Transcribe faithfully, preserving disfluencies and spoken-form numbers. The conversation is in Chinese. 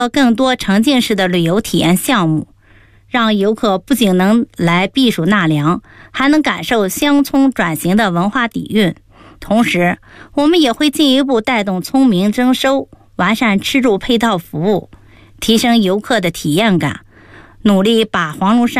更多沉浸式的旅游体验项目，让游客不仅能来避暑纳凉，还能感受乡村转型的文化底蕴。同时，我们也会进一步带动村民征收，完善吃住配套服务，提升游客的体验感，努力把黄龙山